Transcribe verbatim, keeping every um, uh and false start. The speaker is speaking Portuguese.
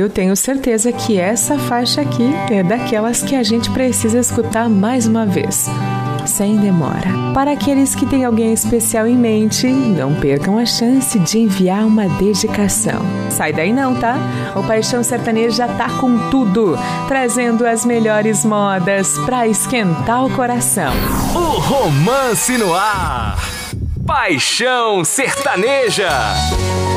eu tenho certeza que essa faixa aqui é daquelas que a gente precisa escutar mais uma vez, sem demora. Para aqueles que têm alguém especial em mente, não percam a chance de enviar uma dedicação. Sai daí não, tá? O Paixão Sertanejo já tá com tudo, trazendo as melhores modas pra esquentar o coração. O romance no ar. Paixão Sertaneja.